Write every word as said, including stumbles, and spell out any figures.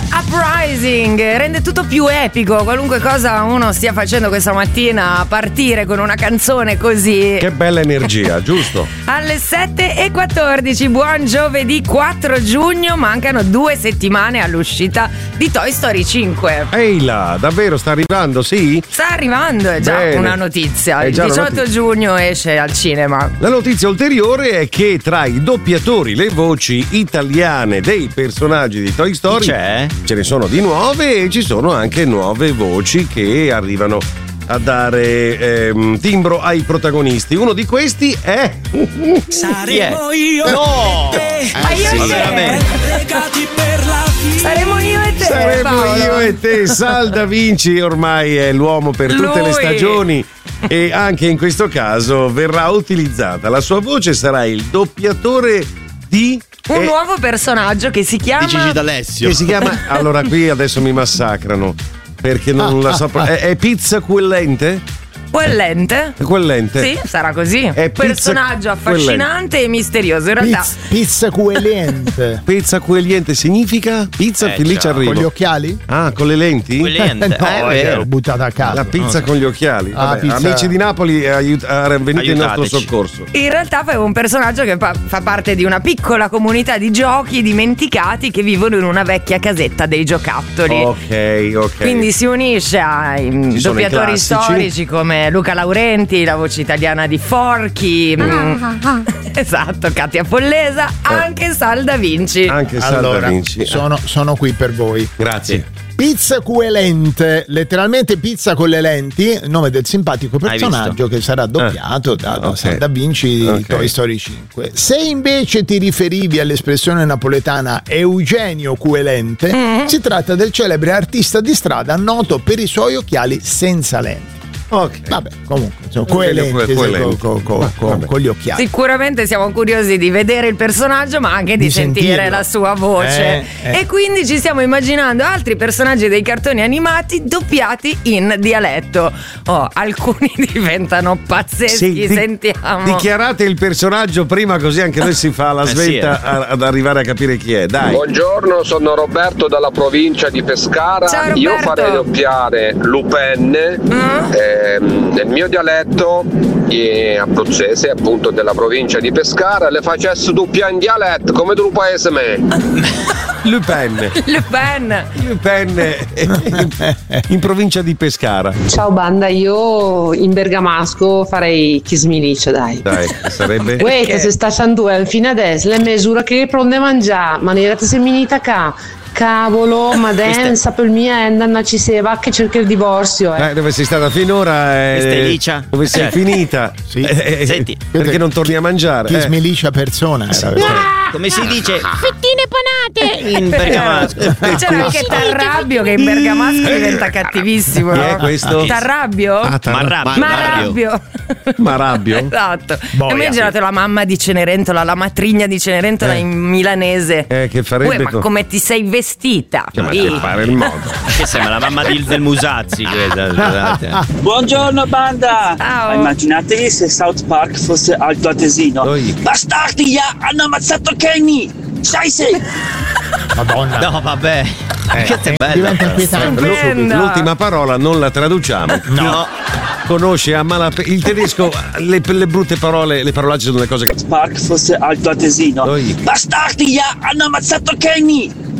Uprising rende tutto più epico, qualunque cosa uno stia facendo questa mattina, partire con una canzone così. Che bella energia, giusto? Alle sette e quattordici, buon giovedì quattro giugno, mancano due settimane all'uscita di Toy Story cinque. Ehi là, davvero sta arrivando, sì? Sta arrivando, è già Bene. una notizia. È Il già una diciotto notizia. giugno esce al cinema. La notizia ulteriore è che tra i doppiatori, le voci italiane dei personaggi di Toy Story c'è? ce ne sono di nuove e ci sono anche nuove voci che arrivano a dare ehm, timbro ai protagonisti. Uno di questi è Saremo io No! e te. Ah, io sì, sì. veramente. Legati per la vita. Saremo io e te. Saremo Paolo. io e te. Sal Da Vinci ormai è l'uomo per tutte Lui. le stagioni e anche in questo caso verrà utilizzata. La sua voce sarà il doppiatore di Un eh, nuovo personaggio che si chiama Di Gigi D'Alessio. che si chiama allora qui adesso mi massacrano perché non la so pro- è, è Pizza Quellente? Quellente. È Quellente? Sì, sarà così. È pizza Personaggio affascinante e misterioso. In realtà, Pizza, pizza coelente. Pizza Quellente significa pizza Eh, felice ciao. arrivo. Con gli occhiali? Ah, con le lenti? Quellente. no, Eh, è l'ho vero. buttata a caso. La pizza con gli occhiali. Ah, Vabbè, pizza- Amici di Napoli, aiut- ah, venite in nostro Aiutateci. soccorso. in realtà fa un personaggio che fa, fa parte di una piccola comunità di giochi dimenticati che vivono in una vecchia casetta dei giocattoli. Ok, ok. Quindi si unisce ai mm, Ci sono i doppiatori classici. storici come Luca Laurenti, la voce italiana di Forky, mm, esatto, Katia Follesa, anche Sal Da Vinci. Anche Sal Da Allora, Vinci. sono, sono qui per voi. Grazie. Pizza coelente, letteralmente pizza con le lenti, nome del simpatico Hai personaggio che sarà doppiato da, da ok. Sal Da Vinci di Ok. Toy Story cinque. Se invece ti riferivi all'espressione napoletana Eugenio Coelente, si tratta del celebre artista di strada noto per i suoi occhiali senza lenti. Ok. Vabbè, comunque, insomma, Eugenio coelente, Coelente. con, con- con- Vabbè. con gli occhiali. Sicuramente siamo curiosi di vedere il personaggio, ma anche di, Di sentire sentirlo. la sua voce. Eh, eh. E quindi ci stiamo immaginando altri personaggi dei cartoni animati doppiati in dialetto. Oh, alcuni diventano pazzeschi, Sì, di- sentiamo. Dichiarate il personaggio prima, così anche noi si fa la Eh, sì, svelta eh. a- ad arrivare a capire chi è. Dai. Buongiorno, sono Roberto dalla provincia di Pescara. Ciao, Roberto. Io farei doppiare Lupin, ehm, nel mio dialetto eh, abruzzese, appunto della provincia di Pescara, le facessi doppiare in dialetto come tu paese me. Lupin. Le Pen. Lupin eh, in, in provincia di Pescara. Ciao banda, io in bergamasco farei Chismilice, dai. Dai, sarebbe. Uè, che se sta due fino adesso le misure che pronde mangiare, ma ne era seminita qua. Cavolo, ma densa per mia enda ci si va che cerca il divorzio, eh. Eh, dove sei stata finora? eh, Questa è Licia? Dove sei Eh. finita? Sì. Eh, eh, Senti. perché non torni a mangiare? Chi eh? smelicia persona era perché- Come si dice Fettine panate! in bergamasco? C'era anche Tarrabbio che in bergamasco diventa cattivissimo. Chi è no? questo? Tarrabbio? Ah, tar- Marrabbio. Marrabbio. Marabbio? Esatto. Boia. Immaginate la mamma di Cenerentola, la matrigna di Cenerentola Eh. in milanese. Eh, che farebbe Uè, ma co- come ti sei vestita? Cioè, ma Ih. che fare il modo. Che sembra la mamma di, del Musazzi quella, scusate. Buongiorno banda! Ciao. Immaginatevi se South Park fosse Alto Atesino. Oi. Bastardi, ya, hanno ammazzato Kenny! Scheisse! Madonna. No, vabbè. Che è bella. Diventa inquietante. Stupenda. L'ultima parola non la traduciamo. No. Conosce a malapena il tedesco, le, le brutte parole, le parolacce sono le cose che. South Park fosse Alto Atesino. Oi. Bastardi, ya, hanno ammazzato Kenny!